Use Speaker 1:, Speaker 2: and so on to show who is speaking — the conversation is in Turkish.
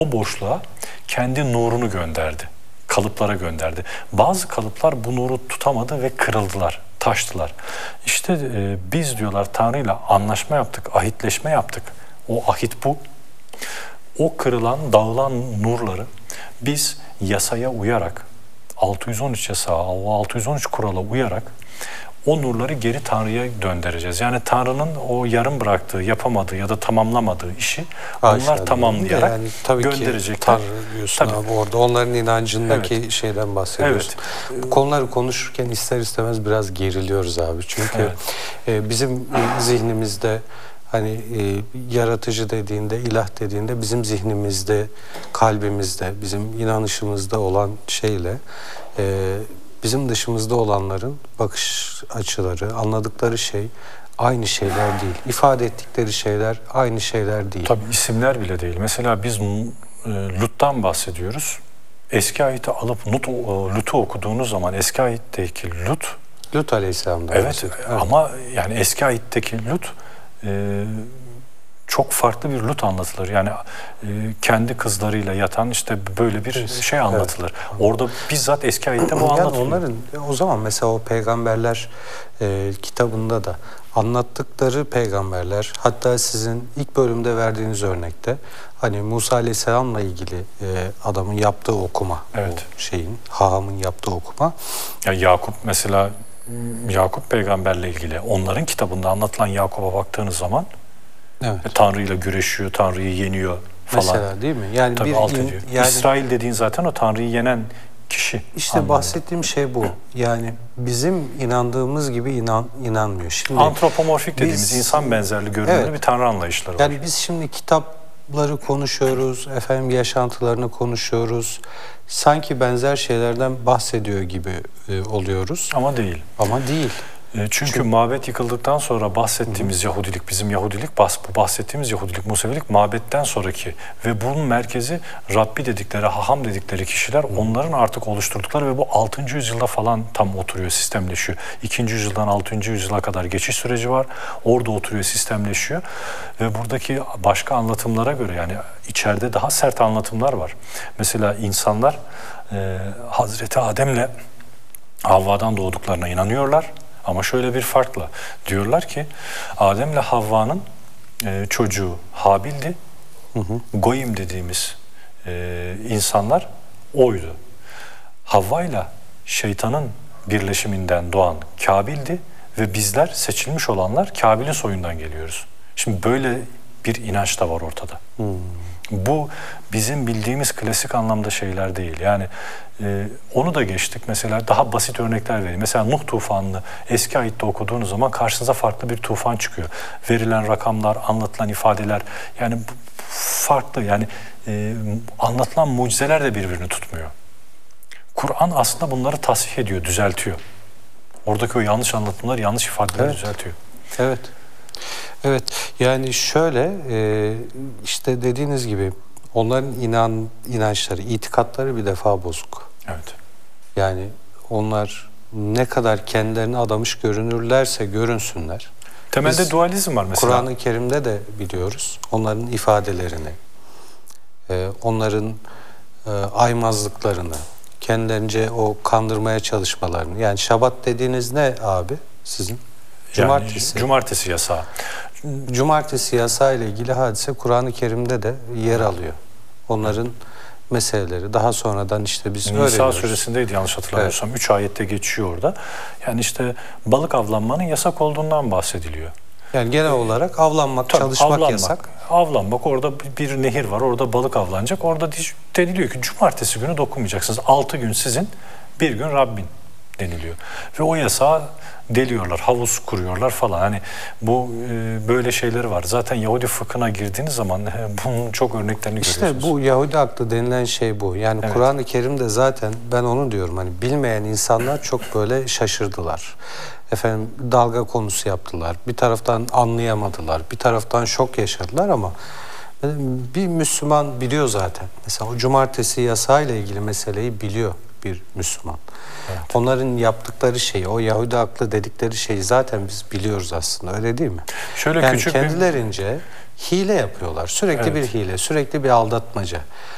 Speaker 1: O boşluğa kendi nurunu gönderdi. Kalıplara gönderdi. Bazı kalıplar bu nuru tutamadı ve kırıldılar, taştılar. İşte biz diyorlar Tanrı'yla anlaşma yaptık, ahitleşme yaptık. O ahit bu. O kırılan, dağılan nurları biz yasaya uyarak, 613 yasağı, o 613 kurala uyarak o nurları geri Tanrı'ya döndüreceğiz. Yani Tanrı'nın o yarım bıraktığı, yapamadığı ya da tamamlamadığı işi onlar tamamlayarak
Speaker 2: yani, tabii
Speaker 1: gönderecekler.
Speaker 2: Ki Tanrı diyorsun abi orada. Onların inancındaki şeyden bahsediyorsun. Bu konuları konuşurken ister istemez biraz geriliyoruz abi. Çünkü bizim zihnimizde hani yaratıcı dediğinde, ilah dediğinde bizim zihnimizde, kalbimizde, bizim inanışımızda olan şeyle bizim dışımızda olanların bakış açıları, anladıkları şey aynı şeyler değil. İfade ettikleri şeyler aynı şeyler değil.
Speaker 1: Tabii isimler bile değil. Mesela biz Lut'tan bahsediyoruz. Eski ayeti alıp Lut'u okuduğunuz zaman eski ayetteki
Speaker 2: Lut Aleyhisselam'dan
Speaker 1: evet, ama yani eski ayetteki Lut çok farklı bir Lut anlatılır. Yani kendi kızlarıyla yatan işte böyle bir şey anlatılır. Evet. Orada bizzat eski ayette bu anlatılıyor.
Speaker 2: Yani onların o zaman mesela o peygamberler kitabında da anlattıkları peygamberler, hatta sizin ilk bölümde verdiğiniz örnekte hani Musa Aleyhisselam'la ilgili adamın yaptığı okuma,
Speaker 1: evet.
Speaker 2: Haham'ın yaptığı okuma.
Speaker 1: Yani Yakup mesela, Yakup peygamberle ilgili onların kitabında anlatılan Yakup'a baktığınız zaman Tanrı ile güreşiyor, Tanrı'yı yeniyor falan.
Speaker 2: Mesela değil mi? Yani
Speaker 1: tabii alt ediyor. Yani, İsrail dediğin zaten o Tanrı'yı yenen kişi.
Speaker 2: İşte anlamında. Bahsettiğim şey bu. Yani bizim inandığımız gibi inanmıyor. Şimdi
Speaker 1: antropomorfik dediğimiz insan benzerli görünümlü bir Tanrı anlayışları var.
Speaker 2: Yani biz şimdi kitapları konuşuyoruz, yaşantılarını konuşuyoruz. Sanki benzer şeylerden bahsediyor gibi oluyoruz.
Speaker 1: Ama değil.
Speaker 2: Ama değil.
Speaker 1: Çünkü mabet yıkıldıktan sonra bahsettiğimiz Yahudilik, bizim Yahudilik, bahsettiğimiz Yahudilik, Musevilik mabetten sonraki ve bunun merkezi Rabbi dedikleri, haham dedikleri kişiler onların artık oluşturdukları ve bu 6. yüzyılda falan tam oturuyor, sistemleşiyor. 2. yüzyıldan 6. yüzyıla kadar geçiş süreci var. Orada oturuyor, sistemleşiyor ve buradaki başka anlatımlara göre yani içeride daha sert anlatımlar var. Mesela insanlar Hazreti Adem'le Havva'dan doğduklarına inanıyorlar. Ama şöyle bir farkla diyorlar ki Adem'le Havva'nın çocuğu Habil'di. Goyim dediğimiz insanlar oydu. Havva'yla şeytanın birleşiminden doğan Kabil'di ve bizler seçilmiş olanlar Kabil'in soyundan geliyoruz. Şimdi böyle bir inanç da var ortada. Bu bizim bildiğimiz klasik anlamda şeyler değil. Yani onu da geçtik. Mesela daha basit örnekler vereyim. Mesela Nuh tufanını eski ayette okuduğunuz zaman karşınıza farklı bir tufan çıkıyor. Verilen rakamlar, anlatılan ifadeler yani farklı. Yani anlatılan mucizeler de birbirini tutmuyor. Kur'an aslında bunları tasih ediyor, düzeltiyor. Oradaki o yanlış anlatımlar, yanlış ifadeleri düzeltiyor.
Speaker 2: Evet. Evet, yani şöyle işte dediğiniz gibi onların inançları, itikatları bir defa bozuk.
Speaker 1: Evet.
Speaker 2: Yani onlar ne kadar kendilerini adamış görünürlerse görünsünler.
Speaker 1: Temelde dualizm var mesela.
Speaker 2: Kur'an-ı Kerim'de de biliyoruz onların ifadelerini, onların aymazlıklarını, kendilerince o kandırmaya çalışmalarını. Yani Şabat dediğiniz ne abi sizin?
Speaker 1: Cumartesi. Yani, cumartesi yasağı.
Speaker 2: Cumartesi yasağı ile ilgili hadise Kur'an-ı Kerim'de de yer alıyor. Onların meseleleri daha sonradan işte biz öğreniyoruz.
Speaker 1: Nisa suresindeydi yanlış hatırlamıyorsam. 3 ayette geçiyor orada. Yani işte balık avlanmanın yasak olduğundan bahsediliyor.
Speaker 2: Yani genel olarak avlanmak, çalışmak yasak.
Speaker 1: Avlanmak, orada bir nehir var, orada balık avlanacak. Orada deniliyor ki cumartesi günü dokunmayacaksınız. 6 gün sizin, bir gün Rabbin deniliyor. Ve o yasağı deliyorlar, havuz kuruyorlar falan. Hani bu böyle şeyleri var. Zaten Yahudi fıkhına girdiğiniz zaman bunun çok örneklerini görüyorsunuz.
Speaker 2: İşte bu Yahudi aklı denilen şey bu. Yani Kur'an-ı Kerim'de zaten ben onu diyorum. Hani bilmeyen insanlar çok böyle şaşırdılar. Dalga konusu yaptılar. Bir taraftan anlayamadılar. Bir taraftan şok yaşadılar ama bir Müslüman biliyor zaten. Mesela o cumartesi yasağıyla ilgili meseleyi biliyor bir Müslüman. Evet. Onların yaptıkları şeyi, o Yahudi aklı dedikleri şeyi zaten biz biliyoruz aslında, öyle değil mi?
Speaker 1: Şöyle
Speaker 2: yani kendilerince hile yapıyorlar. Sürekli bir hile, sürekli bir aldatmaca.